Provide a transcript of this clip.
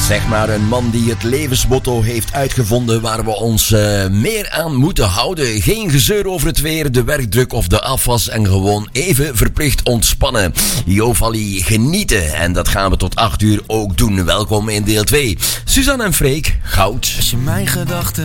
Zeg maar een man die het levensmotto heeft uitgevonden waar we ons meer aan moeten houden. Geen gezeur over het weer, de werkdruk of de afwas en gewoon even verplicht ontspannen. Jovali genieten en dat gaan we tot 8 uur ook doen. Welkom in deel 2. Suzanne en Freek, goud. Als je mijn gedachten